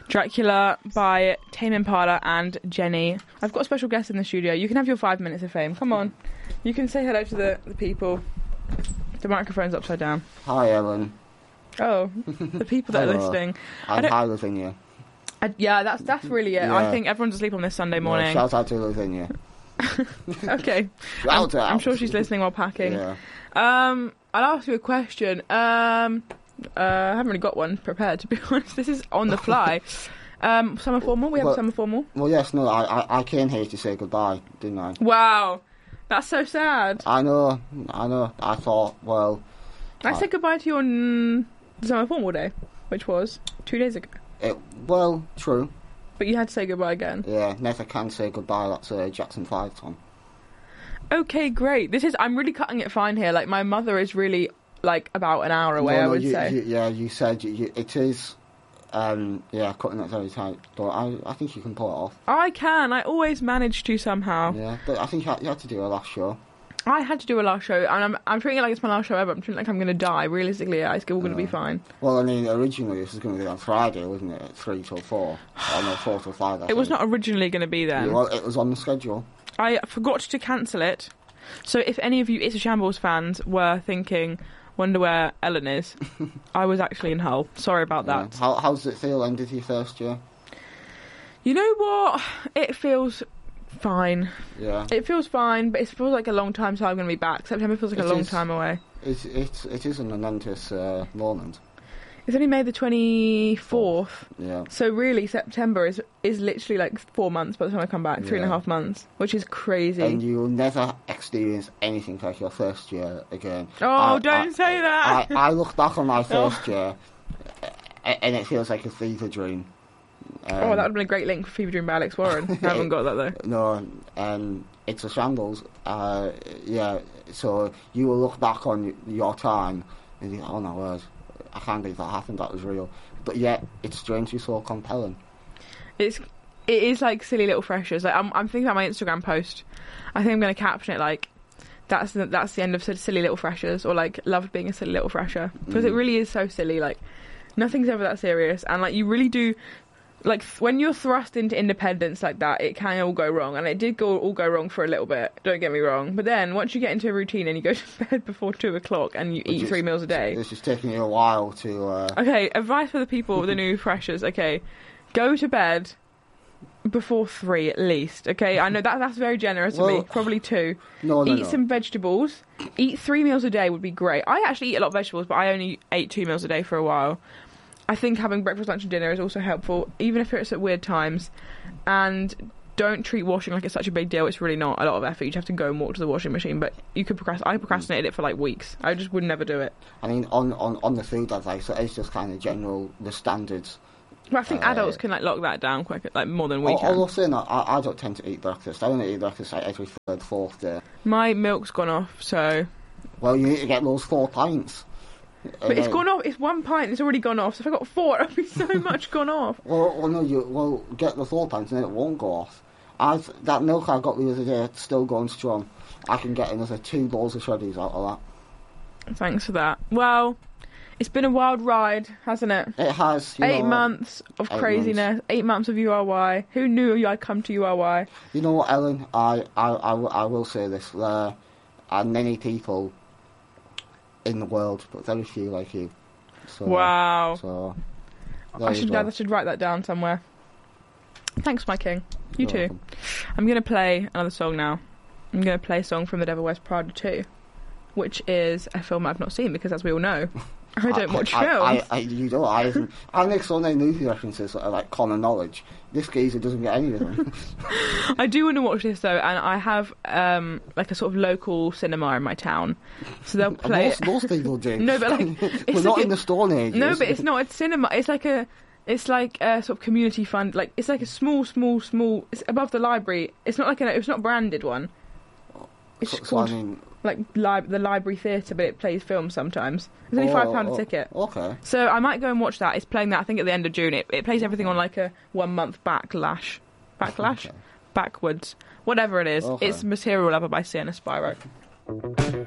Dracula by Tame Impala and Jenny. I've got a special guest in the studio. You can have your 5 minutes of fame. Come on. You can say hello to the people. The microphone's upside down. Hi, Ellen. Oh, the people that are listening. Hi, Lavinia. Yeah, that's really it. Yeah. I think everyone's asleep on this Sunday morning. Shout out to Lavinia. Okay. Shout out. I'm sure she's listening while packing. Yeah. I'll ask you a question. I haven't really got one prepared, to be honest. This is on the fly. Summer formal? We have a summer formal? Well, yes, no, I came here to say goodbye, didn't I? Wow. That's so sad. I know. I thought, well... I said goodbye to you on summer formal day, which was 2 days ago. Well, true. But you had to say goodbye again. Yeah, never can say goodbye. That's Jackson 5 song. Okay, great. I'm really cutting it fine here. Like, my mother is really, like, about an hour away, I would say. You said it is, cutting it very tight. But I think you can pull it off. I can. I always manage to somehow. Yeah, but I think you had to do a last show. I had to do a last show, and I'm treating it like it's my last show ever. I'm treating it like I'm going to die. Realistically, it's all going to be fine. Well, I mean, originally this was going to be on Friday, wasn't it? At 3 till 4. Oh, no, 4 till 5. It was not originally going to be then. Yeah, well, it was on the schedule. I forgot to cancel it. So if any of you It's a Shambles fans were thinking, wonder where Ellen is, I was actually in Hull. Sorry about that. How does it feel, end of your first year? You know what? It feels... fine. Yeah. It feels fine, but it feels like a long time till I'm going to be back. September feels like a long time away. It is an momentous moment. It's only May the 24th. Yeah. So really, September is literally like 4 months by the time I come back. 3.5 months, which is crazy. And you'll never experience anything like your first year again. Oh, don't say that! I look back on my first year, and it feels like a fever dream. That would have been a great link for Fever Dream by Alex Warren. I haven't got that though. No, It's a Shambles. So you will look back on your time and think, oh my word, I can't believe that happened, that was real. But yet, it's strangely so compelling. It is like Silly Little Freshers. Like I'm thinking about my Instagram post. I think I'm going to caption it like, that's the end of Silly Little Freshers, or like, loved being a silly little fresher. Because it really is so silly. Like, nothing's ever that serious. And like, you really do... Like, when you're thrust into independence like that, it can all go wrong. And it did all go wrong for a little bit, don't get me wrong. But then, once you get into a routine and you go to bed before 2 o'clock and you eat 3 meals a day... It's just taking you a while to... Okay, advice for the people, the new freshers, okay. Go to bed before 3 at least, okay? I know that's very generous of me. Probably 2. Eat some vegetables. Eat 3 meals a day would be great. I actually eat a lot of vegetables, but I only ate 2 meals a day for a while. I think having breakfast, lunch and dinner is also helpful, even if it's at weird times. And don't treat washing like it's such a big deal. It's really not a lot of effort. You have to go and walk to the washing machine, but you could procrastinate. I procrastinated it for like weeks. I just would never do it. I mean, on the food advice, it's just kind of general, the standards. But I think adults can like lock that down quicker, like more than we can. Also, I don't tend to eat breakfast. I only eat breakfast like every 3rd, 4th day. My milk's gone off, so... Well, you need to get those 4 pints. But it's gone off. It's 1 pint. It's already gone off. So if I got 4, it'd be so much gone off. Well, get the 4 pints and then it won't go off. That milk I got the other day, it's still going strong. I can get another 2 bowls of shreddies out of that. Thanks for that. Well, it's been a wild ride, hasn't it? It has. 8 months of craziness. 8 months of URY. Who knew I'd come to URY? You know what, Ellen? I will say this. There are many people in the world, but very few like you. So, wow. So I should write that down somewhere. Thanks, my king. You You're too. welcome. I'm going to play another song now. I'm going to play a song from The Devil Wears Prada 2, which is a film I've not seen because, as we all know, I don't watch films. You don't. I make so many movie references that are like common knowledge. This geezer doesn't get any of them. I do want to watch this though, and I have like a sort of local cinema in my town, so they'll play it. Most people do. No, but like we're not in the Stone Age. No, but it's not a cinema. It's like a sort of community fund. Like it's like a small. It's above the library. It's not it's not a branded one. It's called the Library Theatre, but it plays films sometimes. It's only £5 a ticket. Okay. So I might go and watch that. It's playing that, I think, at the end of June. It plays everything on like a 1 month backlash? Okay. Backwards. Whatever it is. Okay. It's Material Lover by Sienna Spyro.